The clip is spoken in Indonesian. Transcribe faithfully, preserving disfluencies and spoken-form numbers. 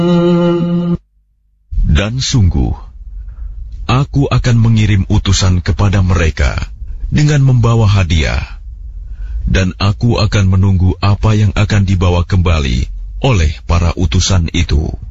Dan sungguh, aku akan mengirim utusan kepada mereka dengan membawa hadiah, dan aku akan menunggu apa yang akan dibawa kembali oleh para utusan itu.